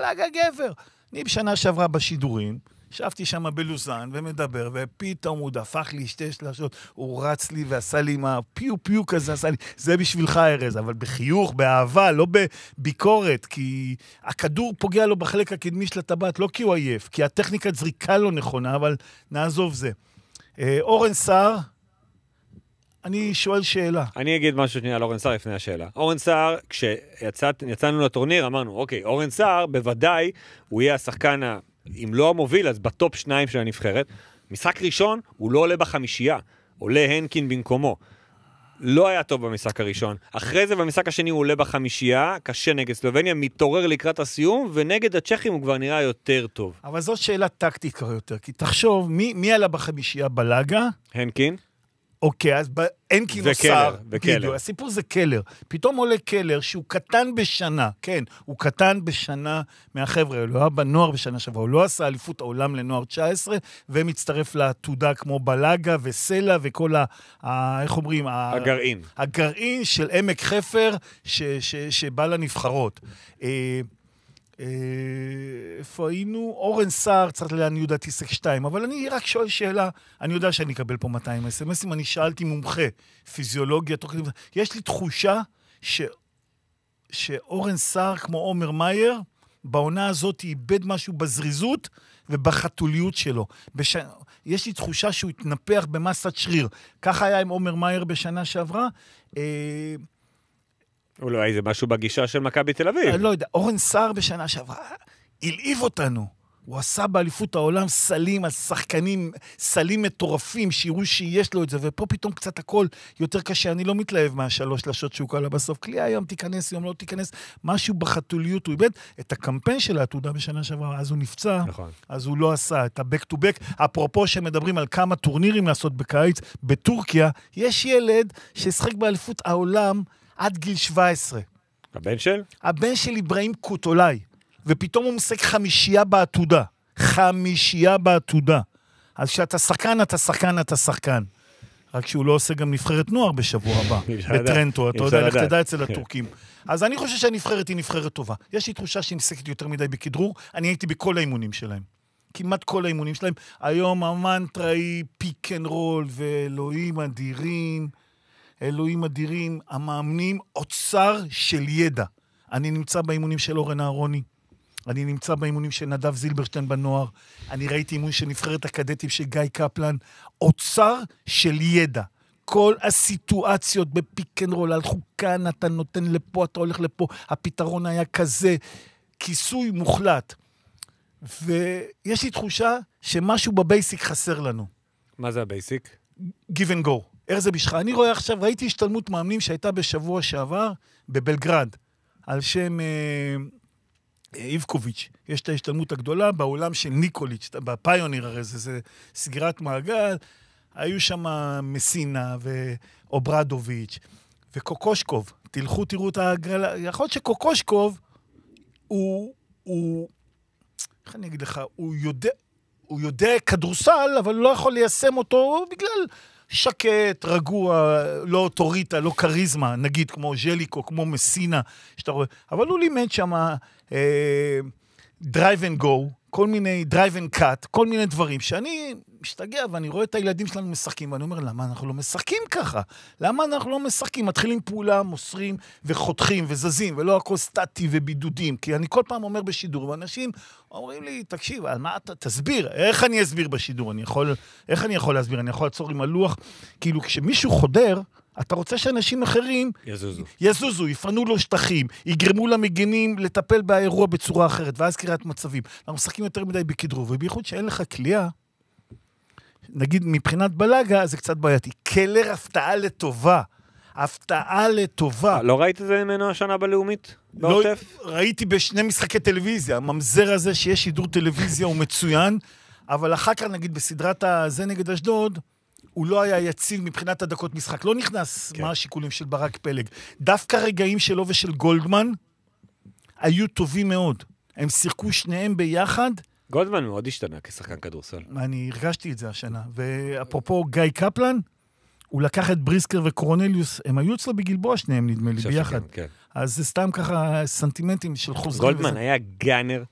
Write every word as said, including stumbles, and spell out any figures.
בלגה גבר. אני בשנה שעברה בשידורים, ישבתי שם בלוזן ומדבר, ופתאום הוא דפק לי שתי שלשות, הוא רץ לי ועשה לי מה, פיו פיו כזה עשה לי, זה בשבילך ארז, אבל בחיוך, באהבה, לא בביקורת, כי הכדור פוגע לו בחלק הקדמי של הטבעת, לא כי הוא עייף, כי הטכניקת זריקה לא נכונה, אבל נעזוב זה. אורן סער, אני שואל שאלה. אני אגיד משהו שנייה על אורן סער לפני השאלה. אורן סער, כשיצאנו לטורניר, אמרנו, אוקיי, אורן סער, בוודאי, הוא יהיה השחקן, אם לא המוביל, אז בטופ שניים של הנבחרת. משחק ראשון, הוא לא עולה בחמישייה, עולה הנקין במקומו. לא היה טוב במשחק הראשון. אחרי זה, במשחק השני, הוא עולה בחמישייה, קשה נגד סלובניה, מתעורר לקראת הסיום, ונגד הצ'כים הוא כבר נראה יותר טוב. אבל זאת שאלה טקטית יותר, כי תחשוב, מי, מי עלה בחמישייה בלגה? הנקין. אוקיי, אז הנקין או סער, הסיפור זה קלר. פתאום עולה קלר שהוא קטן בשנה, כן, הוא קטן בשנה מהחבר'ה, הוא לא היה בנוער בשנה שעברה, הוא לא עשה אליפות העולם לנוער תשע עשרה, ומצטרף לעתודה כמו בלגה וסלע וכל ה... ה איך אומרים? הגרעין. הגרעין של עמק חפר ש, ש, שבא לנבחרות. איפה היינו? אורן סער צריך לעני יודע טיסק שתיים, אבל אני רק שואל שאלה, אני יודע שאני אקבל פה מאתיים אס-אמסים, אני שאלתי מומחה, פיזיולוגיה, יש לי תחושה ש... שאורן סער כמו עומר מאייר, בעונה הזאת איבד משהו בזריזות ובחתוליות שלו. בש... יש לי תחושה שהוא התנפח במסת שריר. ככה היה עם עומר מאייר בשנה שעברה. אה... אולי זה משהו בגישה של מכבי תל אביב. אני לא יודע, אורן סער בשנה שעברה, הלהיב אותנו. הוא עשה באליפות העולם סלים על שחקנים, סלים מטורפים, שיראו שיש לו את זה, ופה פתאום קצת הכל יותר קשה. אני לא מתלהב מהשלוש שלשות שהוא קלה בסוף. כלי היום תיכנס, יום לא תיכנס. משהו בחתוליות, הוא איבד את הקמפיין של העתודה בשנה שעברה, אז הוא נפצע, נכון. אז הוא לא עשה את ה-back to back. אפרופו שמדברים על כמה טורנירים לעשות בקיץ, בטורקיה, יש ילד ששחק באליפות העולם עד גיל שבע עשרה. הבן של? הבן של אברהים קוטולאי. ופתאום הוא משחק חמישייה בעתודה. חמישייה בעתודה. אז כשאתה שחקן, אתה שחקן, אתה שחקן. רק שהוא לא עושה גם נבחרת נוער בשבוע הבא. בטרנטו, אתה יודע, לך תדע אצל הטורקים. אז אני חושב שהנבחרת היא נבחרת טובה. יש לי תחושה שהיא משחקת יותר מדי בכדרור. אני הייתי בכל האימונים שלהם. כמעט כל האימונים שלהם. היום המנטרה היא פיק אנד רול, ואלוהים אדירים, אלוהים אדירים, המאמנים אוצר של ידע. אני נמצא באימונים של אורן אהרוני. אני נמצא באימונים של נדב זילברשטיין בנוער, אני ראיתי אימון של נבחרת הקדטים של גיא קפלן, אוצר של ידע. כל הסיטואציות בפיק אנד רול, הלכו כאן, אתה נותן לפה, אתה הולך לפה, הפתרון היה כזה, כיסוי מוחלט. ויש לי תחושה שמשהו בבייסיק חסר לנו. מה זה הבייסיק? Give and go. איך זה בשך? אני רואה עכשיו, ראיתי השתלמות מאמנים שהייתה בשבוע שעבר בבלגרד, על שם... איבקוביץ', יש את ההשתלמות הגדולה בעולם של ניקוליץ', בפיוניר הרי זה, זה סגירת מעגל, היו שם מסינה ואוברדוביץ' וקוקושקוב, תלכו תראו את הגרלה, יכול להיות שקוקושקוב הוא, הוא, איך אני אגיד לך, הוא יודע, הוא יודע כדורסל, אבל לא יכול ליישם אותו בגלל שקט, רגוע, לא אוטוריטה, לא קריזמה, נגיד כמו ז'ליקו, כמו מסינה, שאתה רואה, אבל הוא לימד שם דרייב אנד גו, כל מיני דרייב אנד קאט, כל מיני דברים, שאני משתגע ואני רואה את הילדים שלנו משחקים, ואני אומר, למה אנחנו לא משחקים ככה? למה אנחנו לא משחקים? מתחילים פעולה, מוסרים וחותכים וזזים, ולא הכל סטטי ובידודים, כי אני כל פעם אומר בשידור, ואנשים אומרים לי, תקשיב, על מה אתה תסביר? איך אני אסביר בשידור? אני יכול, איך אני יכול להסביר? אני יכול לעצור עם הלוח, כאילו כשמישהו חודר, אתה רוצה שאנשים אחרים יזוזו, יזוזו, יפנו לו שטחים, יגרמו למגנים לטפל באירוע בצורה אחרת, ואז קריאת מצבים. אנחנו משחקים יותר מדי בכדרור, ובייחוד שאין לך כלייה, נגיד מבחינת בלגה, זה קצת בעייתי. קלר הפתעה לטובה. הפתעה לטובה. לא ראית את זה ממנו השנה בלאומית? לא, ראיתי בשני משחקי טלוויזיה. הממזר הזה שיש שידור טלוויזיה הוא מצוין, אבל אחר כך נגיד בסדרת הזה נגד אשדוד, הוא לא היה יציב מבחינת הדקות משחק. לא נכנס כן. מה השיקולים של ברק פלג. דווקא רגעים שלו ושל גולדמן היו טובים מאוד. הם שיחקו שניהם ביחד. גולדמן מאוד השתנה כשחקן כדורסל. אני הרגשתי את זה השנה. ואפרופו גיא קפלן, הוא לקח את בריסקר וקורנליוס, הם היו אצלו בגלבוע שניהם נדמה לי ביחד. כן. אז זה סתם ככה סנטימנטים של חוזרים. גולדמן וזה... היה גאנר.